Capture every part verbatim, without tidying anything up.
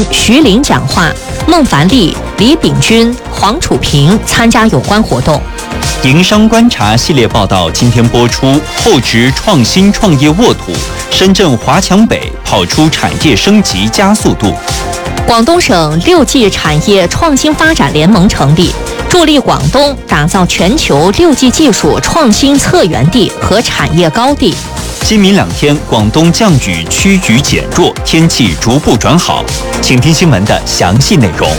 徐林讲话，孟凡利、李秉钧、黄楚平参加有关活动。 营商观察系列报道今天播出，厚植创新创业沃土，深圳华强北跑出产业升级加速度。 广东省六 G 产业创新发展联盟成立，助力广东打造全球六 G 技术创新策源地和产业高地。 今明两天，广东降雨趋于减弱，天气逐步转好。请听新闻的详细内容。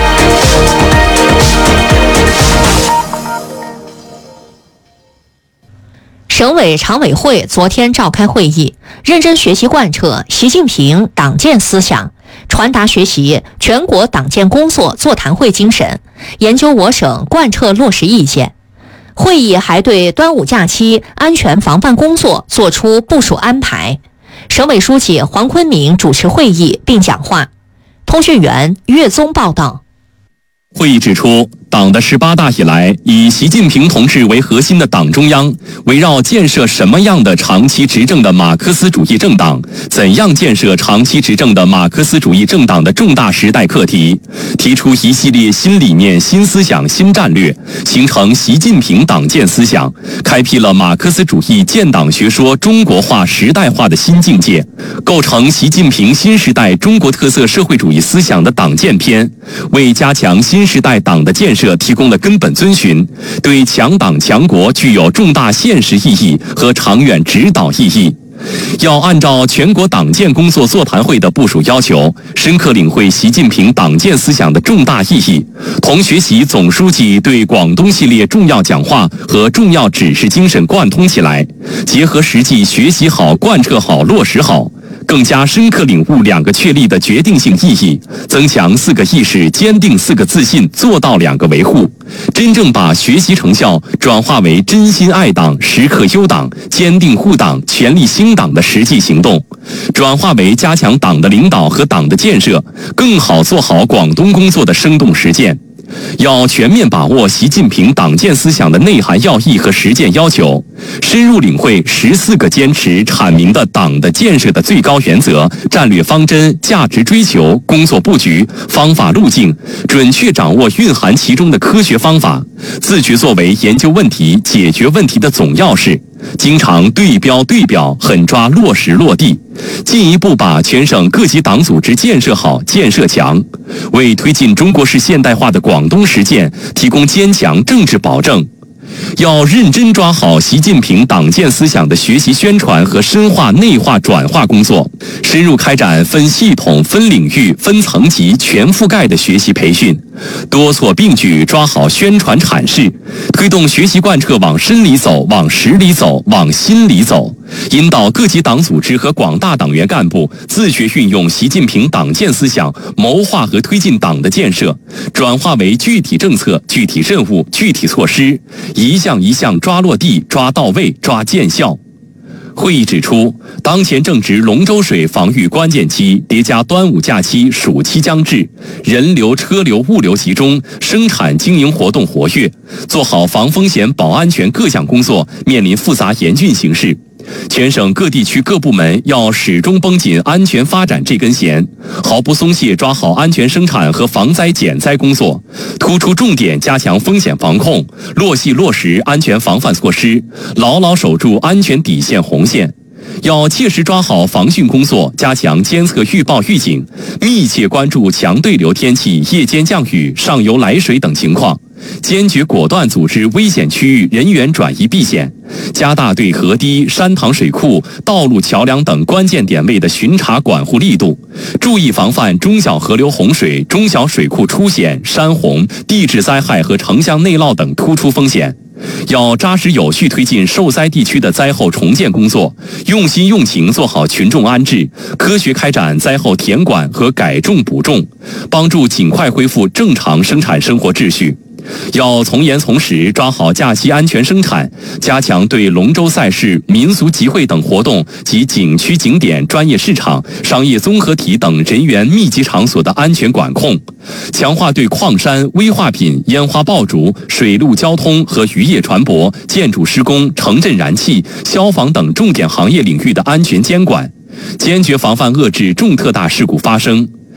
省委常委会昨天召开会议，认真学习贯彻习近平党建思想，传达学习全国党建工作座谈会精神，研究我省贯彻落实意见。会议还对端午假期安全防范工作作出部署安排。省委书记黄坤明主持会议并讲话。通讯员岳宗报道。 会议指出，党的十八大以来，以习近平同志为核心的党中央，围绕建设什么样的长期执政的马克思主义政党，怎样建设长期执政的马克思主义政党的重大时代课题，提出一系列新理念、新思想、新战略，形成习近平党建思想，开辟了马克思主义建党学说中国化、时代化的新境界，构成习近平新时代中国特色社会主义思想的党建篇，为加强新时代党的建设提供了根本遵循，对强党强国具有重大现实意义和长远指导意义。要按照全国党建工作座谈会的部署要求，深刻领会习近平党建思想的重大意义，同学习总书记对广东系列重要讲话和重要指示精神贯通起来，结合实际学习好、贯彻好、落实好，更加深刻领悟两个确立的决定性意义，增强四个意识，坚定四个自信，做到两个维护，真正把学习成效转化为真心爱党、时刻优党、坚定护党、全力兴党的实际行动，转化为加强党的领导和党的建设，更好做好广东工作的生动实践。要全面把握习近平党建思想的内涵要义和实践要求，深入领会十四个坚持阐明的党的建设的最高原则、战略方针、价值追求、工作布局、方法路径，准确掌握蕴含其中的科学方法，自觉作为研究问题、解决问题的总要事，经常对标对表，狠抓落实落地，进一步把全省各级党组织建设好、建设强，为推进中国式现代化的广东实践提供坚强政治保证。要认真抓好习近平党建思想的学习宣传和深化内化转化工作，深入开展分系统、分领域、分层级、全覆盖的学习培训，多措并举抓好宣传阐释，推动学习贯彻往深里走、往实里走、往心里走，引导各级党组织和广大党员干部自觉运用习近平党建思想，谋划和推进党的建设，转化为具体政策、具体任务、具体措施，一项一项抓落地、抓到位、抓见效。会议指出，当前正值龙舟水防御关键期，叠加端午假期、暑期将至，人流、车流、物流集中，生产经营活动活跃，做好防风险、保安全各项工作面临复杂严峻形势。全省各地区各部门要始终绷紧安全发展这根弦，毫不松懈抓好安全生产和防灾减灾工作，突出重点加强风险防控，落细落实安全防范措施，牢牢守住安全底线红线。要切实抓好防汛工作，加强监测预报预警，密切关注强对流天气、夜间降雨、上游来水等情况，坚决果断组织危险区域人员转移避险，加大对河堤、山塘水库、道路桥梁等关键点位的巡查管护力度，注意防范中小河流洪水、中小水库出险、山洪、地质灾害和城乡内涝等突出风险。要扎实有序推进受灾地区的灾后重建工作，用心用情做好群众安置，科学开展灾后田管和改种补种，帮助尽快恢复正常生产生活秩序。要从严从实抓好假期安全生产，加强对龙舟赛事、民俗集会等活动及景区景点、专业市场、商业综合体等人员密集场所的安全管控，强化对矿山、危化品、烟花爆竹、水陆交通和渔业船舶、建筑施工、城镇燃气、消防等重点行业领域的安全监管，坚决防范遏制重特大事故发生。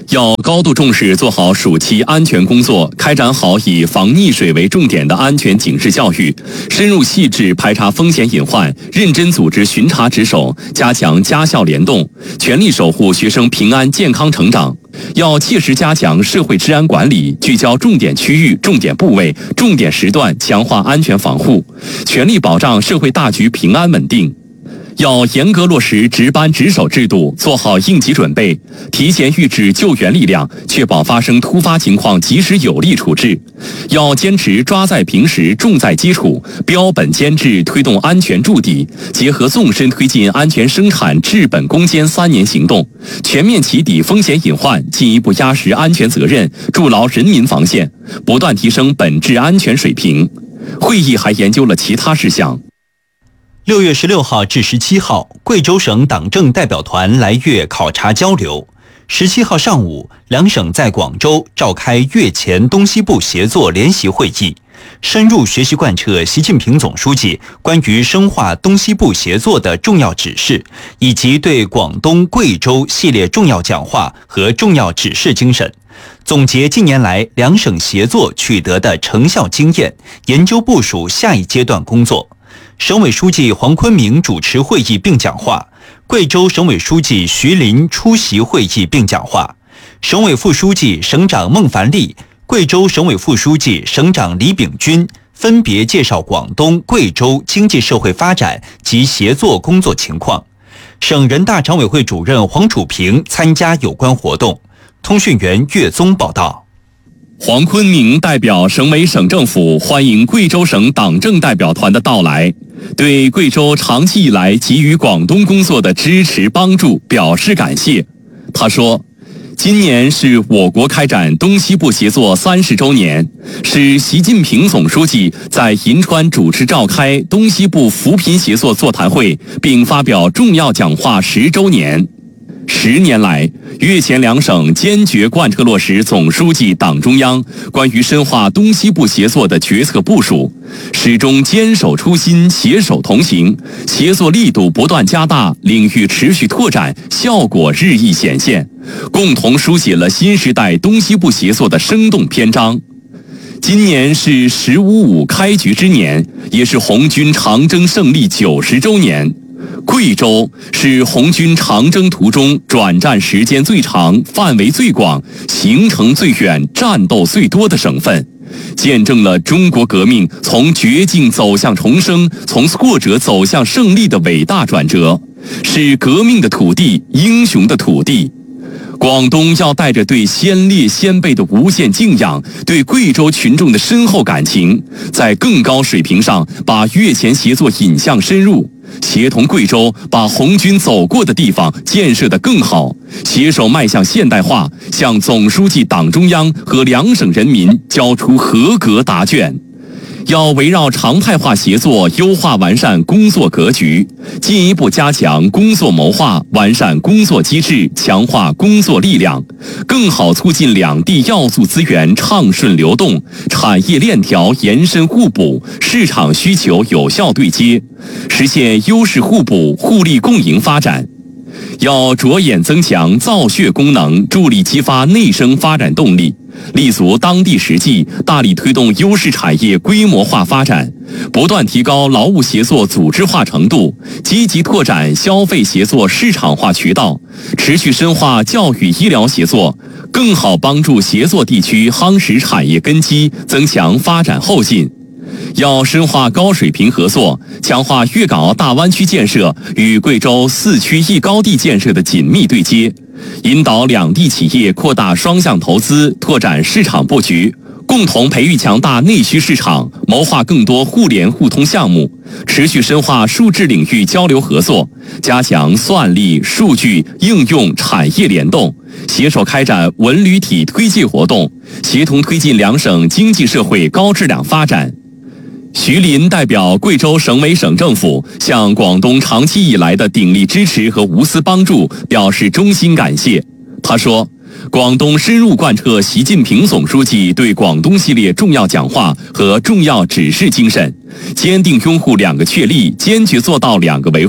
要高度重视做好暑期安全工作，开展好以防溺水为重点的安全警示教育，深入细致排查风险隐患，认真组织巡查值守，加强家校联动，全力守护学生平安健康成长。要切实加强社会治安管理，聚焦重点区域、重点部位、重点时段，强化安全防护，全力保障社会大局平安稳定。要严格落实值班值守制度，做好应急准备，提前预置救援力量，确保发生突发情况及时有力处置。要坚持抓在平时、重在基础，标本兼治推动安全筑底，结合纵深推进安全生产治本攻坚三年行动，全面起底风险隐患，进一步压实安全责任，筑牢人民防线，不断提升本质安全水平。会议还研究了其他事项。 六月十六号至十七号，贵州省党政代表团来粤考察交流。十七号上午，两省在广州召开粤前东西部协作联席会议，深入学习贯彻习近平总书记关于深化东西部协作的重要指示，以及对广东、贵州系列重要讲话和重要指示精神，总结近年来两省协作取得的成效经验，研究部署下一阶段工作。省委书记黄坤明主持会议并讲话，贵州省委书记徐林出席会议并讲话，省委副书记、省长孟凡利、贵州省委副书记、省长李炳军分别介绍广东、贵州经济社会发展及协作工作情况。省人大常委会主任黄楚平参加有关活动。通讯员岳宗报道。 黄坤明代表省委省政府欢迎贵州省党政代表团的到来，对贵州长期以来给予广东工作的支持帮助表示感谢。他说，今年是我国开展东西部协作三十周年，是习近平总书记在银川主持召开东西部扶贫协作座谈会并发表重要讲话十周年。十年来，粤黔两省坚决贯彻落实总书记、党中央关于深化东西部协作的决策部署，始终坚守初心，携手同行，协作力度不断加大，领域持续拓展，效果日益显现，共同书写了新时代东西部协作的生动篇章。今年是十五五开局之年，也是红军长征胜利九十周年。贵州是红军长征途中转战时间最长、范围最广、行程最远、战斗最多的省份，见证了中国革命从绝境走向重生、从挫折走向胜利的伟大转折，是革命的土地、英雄的土地。广东要带着对先烈先辈的无限敬仰，对贵州群众的深厚感情，在更高水平上把粤黔协作引向深入，协同贵州把红军走过的地方建设得更好，携手迈向现代化，向总书记、党中央和两省人民交出合格答卷。要围绕常态化协作优化完善工作格局，进一步加强工作谋划，完善工作机制，强化工作力量，更好促进两地要素资源畅顺流动，产业链条延伸互补，市场需求有效对接，实现优势互补、互利共赢发展。要着眼增强造血功能，助力激发内生发展动力，立足当地实际，大力推动优势产业规模化发展，不断提高劳务协作组织化程度，积极拓展消费协作市场化渠道，持续深化教育医疗协作，更好帮助协作地区夯实产业根基，增强发展后劲。要深化高水平合作，强化粤港澳大湾区建设与贵州四区一高地建设的紧密对接，引导两地企业扩大双向投资，拓展市场布局，共同培育强大内需市场，谋划更多互联互通项目，持续深化数质领域交流合作，加强算力、数据应用产业联动，携手开展文旅体推介活动，协同推进两省经济社会高质量发展。徐林代表贵州省委省政府向广东长期以来的鼎力支持和无私帮助表示衷心感谢。他说，广东深入贯彻习近平总书记对广东系列重要讲话和重要指示精神，坚定拥护两个确立，坚决做到两个维护，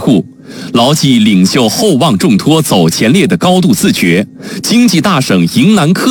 牢记领袖厚望重托、走前列的高度自觉，经济大省迎难克